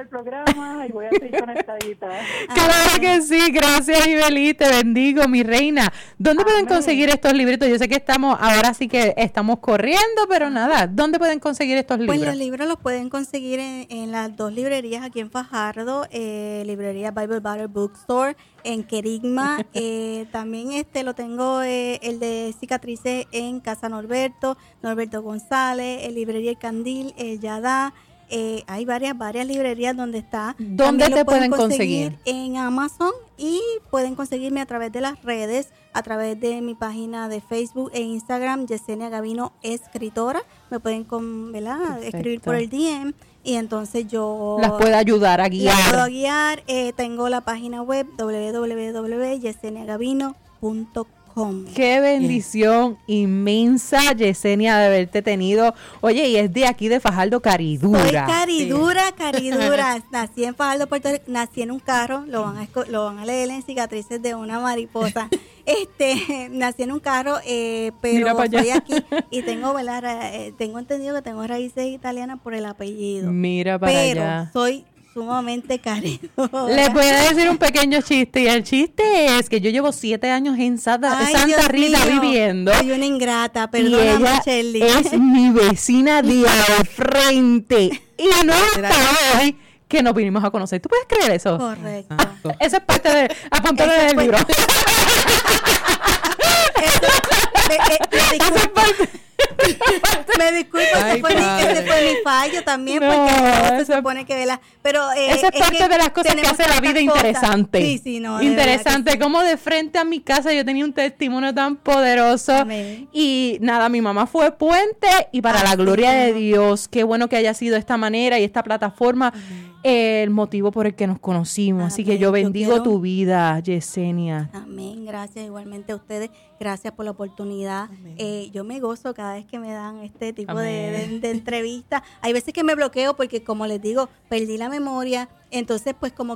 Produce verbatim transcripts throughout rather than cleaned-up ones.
el programa y voy a seguir conectadita. Claro que sí, gracias Ibeli, te bendigo, mi reina. ¿Dónde Amén. Pueden conseguir estos libritos? Yo sé que estamos, ahora sí que estamos corriendo, pero nada, ¿dónde pueden conseguir estos libros? Pues los libros los pueden conseguir en, en las dos librerías aquí en Fajardo, eh, librería Bible Battle Bookstore, en Querigma, eh, también este lo tengo, eh, el de cicatrices en Casa Norberto, Norberto González, en librería El Candil, el Yadá, eh, hay varias, varias librerías donde está. ¿Dónde te pueden conseguir? conseguir? En Amazon, y pueden conseguirme a través de las redes, a través de mi página de Facebook e Instagram, Yesenia Gavino Escritora, me pueden con, ¿verdad? escribir por el D M. Y entonces yo las puedo ayudar a guiar. Las puedo guiar. Eh, tengo la página web doble u doble u doble u punto yesenia gavino punto com. Qué bendición yeah. inmensa, Yesenia, de haberte tenido. Oye, y es de aquí de Fajardo, Caridura. Soy Caridura, sí. Caridura. Nací en Fajardo, Puerto Rico. Nací en un carro. Lo van a, lo van a leer en Cicatrices de una mariposa. Este, nací en un carro, eh, pero estoy aquí y tengo, ¿verdad? Eh, tengo entendido que tengo raíces italianas por el apellido. Mira para pero allá. soy sumamente caridora. Les voy a decir un pequeño chiste, y el chiste es que yo llevo siete años en Santa, Ay, Santa Dios Rita mío, viviendo. Soy una ingrata, perdóname, Shelly. Es mi vecina de al frente y no hasta hoy que nos vinimos a conocer. ¿Tú puedes creer eso? Correcto. Ah, esa es parte de, apúntale del libro. Me disculpo, ese fue, ese fue mi fallo también, no, porque no se supone que vela, pero eh, esa es parte es de las cosas que hace la vida cosas. Interesante. Sí, sí, no, interesante, sí. Como de frente a mi casa yo tenía un testimonio tan poderoso. Amén. Y nada, mi mamá fue puente y para ah, la gloria sí, de Dios, qué bueno que haya sido esta manera y esta plataforma. Amén. El motivo por el que nos conocimos. Amén. Así que yo bendigo yo quiero... tu vida, Yesenia. Amén, gracias igualmente a ustedes, gracias por la oportunidad. Eh, yo me gozo cada vez que me dan este tipo de, de, de entrevistas. Hay veces que me bloqueo porque, como les digo, perdí la memoria, entonces pues como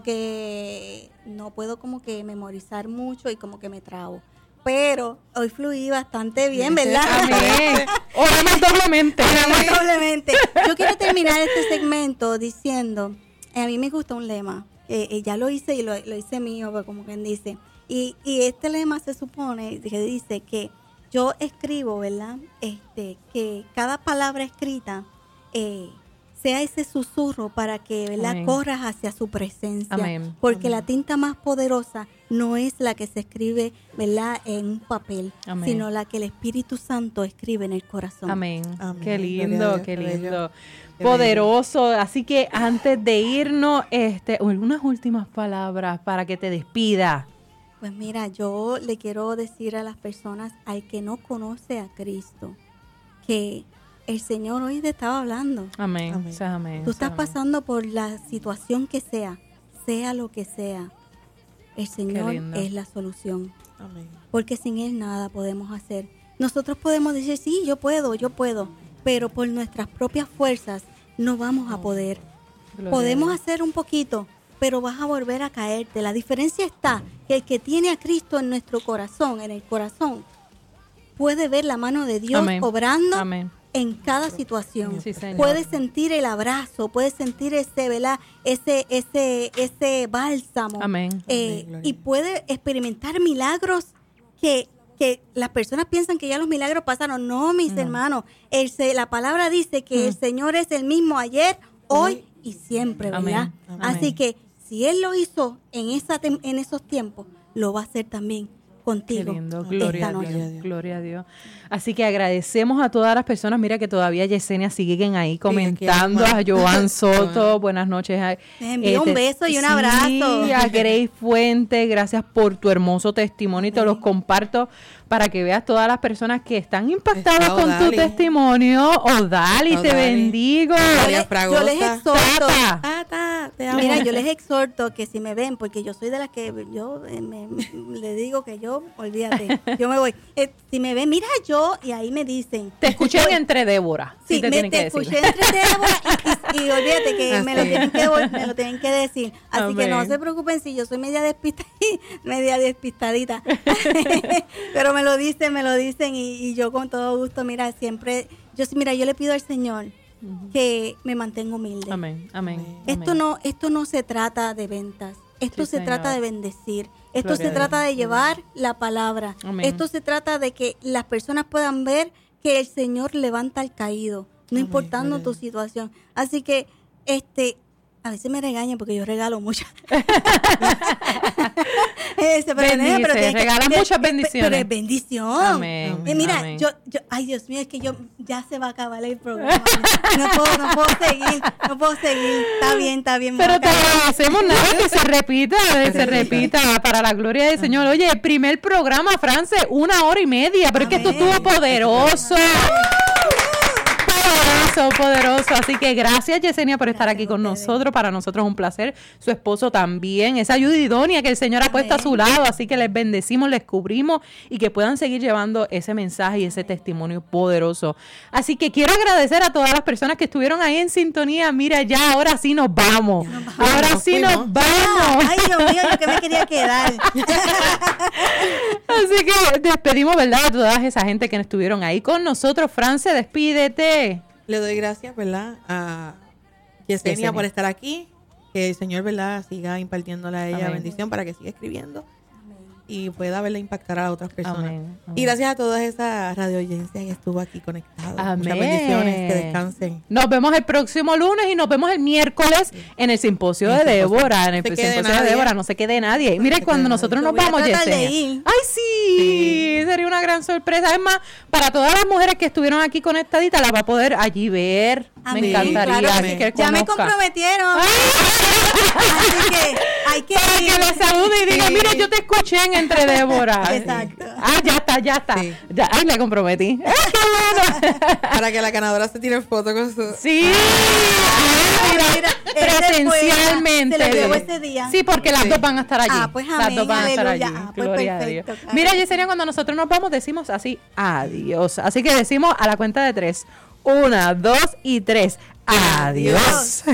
que no puedo como que memorizar mucho y como que me trabo. Pero hoy fluí bastante bien, ¿verdad? Amén. Oramos doblemente. Oramos doblemente. Yo quiero terminar este segmento diciendo, a mí me gusta un lema, eh, eh, ya lo hice y lo, lo hice mío, pues, como quien dice, y, y este lema se supone que dice que yo escribo, ¿verdad? Este, que cada palabra escrita eh, sea ese susurro para que, ¿verdad? Amén. Corras hacia su presencia. Amén. Porque Amén. La tinta más poderosa no es la que se escribe, ¿verdad? En un papel, Amén. Sino la que el Espíritu Santo escribe en el corazón. Amén. Amén. Qué lindo, Dios, qué lindo. Qué poderoso. Bello. Así que antes de irnos, este, unas últimas palabras para que te despida. Pues mira, yo le quiero decir a las personas, al que no conoce a Cristo, que el Señor hoy te estaba hablando. Amén. Amén. O sea, amén. Tú estás amén. pasando por la situación que sea, sea lo que sea. El Señor es la solución. Amén. Porque sin Él nada podemos hacer. Nosotros podemos decir, sí, yo puedo, yo puedo, pero por nuestras propias fuerzas no vamos a poder. Gloria podemos hacer un poquito, pero vas a volver a caerte. La diferencia está que el que tiene a Cristo en nuestro corazón, en el corazón, puede ver la mano de Dios Amén. Obrando Amén. En cada situación. Sí, puede sentir el abrazo, puede sentir ese, ¿verdad? Ese, ese, ese bálsamo. Amén. Eh, Amén. Y puede experimentar milagros que, que las personas piensan que ya los milagros pasaron. No, mis no. hermanos. El, la palabra dice que mm. el Señor es el mismo ayer, hoy y siempre, ¿verdad? Amén. Así que si Él lo hizo en, esa, en esos tiempos, lo va a hacer también contigo. Qué lindo, gloria a Dios, gloria a Dios. Así que agradecemos a todas las personas. Mira que todavía Yesenia siguen ahí comentando, a Joan Soto, buenas noches. Les envío este, un beso y un abrazo. Sí, a Grace Fuente, gracias por tu hermoso testimonio y te los comparto para que veas todas las personas que están impactadas Está con Odali. Tu testimonio. Odali, te bendigo. Yo les, yo les exhorto. Tata. Tata, te amo. Mira, yo les exhorto que si me ven, porque yo soy de las que yo eh, me, me, le digo que yo, olvídate, yo me voy. Eh, si me ven, mira yo, y ahí me dicen. Te escuché yo, entre Débora. Sí, te, me, te escuché entre Débora y, y, y olvídate que me lo, tienen que me lo tienen que decir. Así Amén. Que no se preocupen si yo soy media despistadita, media despistadita. Pero me lo dicen, me lo dicen y, y yo con todo gusto, mira, siempre, yo mira, yo le pido al Señor uh-huh. que me mantenga humilde. Amén, amén. Esto amén. no, esto no se trata de ventas. Esto Sí, se Señor. trata de bendecir. Esto Gloria se a trata Dios. de llevar la palabra. Amén. Esto se trata de que las personas puedan ver que el Señor levanta al caído, no Amén. importando Gloria a tu Dios. situación. Así que, este, a veces me regañan porque yo regalo mucho. Este, pero, Bendice, nena, pero tienes que- regalas de- muchas de- bendiciones. Pero es bendición. Amén, Y mira, amén. yo, yo, ay Dios mío, es que yo ya se va a acabar el programa. No puedo, no puedo seguir, no puedo seguir. Está bien, está bien. me Pero va a te acabar. agradecemos nada que se repita, que se repita para la gloria del Señor. Oye, el primer programa, France, una hora y media, pero es que tú Amén. estuvo poderoso. Poderoso, poderoso. Así que gracias, Yesenia, por estar Gracias aquí con a ustedes. nosotros. Para nosotros es un placer. Su esposo también. Esa ayuda idónea que el Señor ha puesto a su lado. Así que les bendecimos, les cubrimos y que puedan seguir llevando ese mensaje y ese testimonio poderoso. Así que quiero agradecer a todas las personas que estuvieron ahí en sintonía. Mira, ya ahora sí nos vamos. Ahora Nos sí nos fuimos. vamos. Ay, Dios mío, yo que me quería quedar. Así que despedimos, ¿verdad? A toda esa gente que estuvieron ahí con nosotros. France, despídete. Le doy gracias, ¿verdad? A Yesenia, Yesenia. por estar aquí. Que el Señor, ¿verdad? Siga impartiéndole a ella Amén. bendición para que siga escribiendo y pueda verla impactar a otras personas. Amén, amén. Y gracias a toda esa radio audiencia que estuvo aquí conectada. Amén. Muchas bendiciones, que descansen. Nos vemos el próximo lunes y nos vemos el miércoles en el simposio En de el simposio. Débora. En el No se quede simposio de nadie. Débora, no se quede nadie. Y mira, se cuando quede nosotros nadie. nos Yo voy a vamos, tratar de Yesenia. ir. Ay, sí, sería una gran sorpresa. Es más, para todas las mujeres que estuvieron aquí conectaditas, las va a poder allí ver. Amén. Me encantaría Claro que que sí. él Ya me conozca. comprometieron. Así que hay que Para ir. que le salude y diga, Sí. mira, yo te escuché en Entre Débora. Exacto. Ah, ya está, ya está. Sí. Ya, ay, me comprometí. ¡Ay, qué bueno! Para que la ganadora se tire foto con su... Sí, mira, mira, ese presencialmente. fue- se lo llevó ese día. Sí, porque las Sí. dos van a estar allí. Ah, pues las amén, dos van a estar allí. aleluya. Ah, pues Gloria a perfecto, Dios. claro. Mira, Yesenia, cuando nosotros nos vamos decimos así, adiós. Así que decimos a la cuenta de tres. Una, dos y tres. Adiós.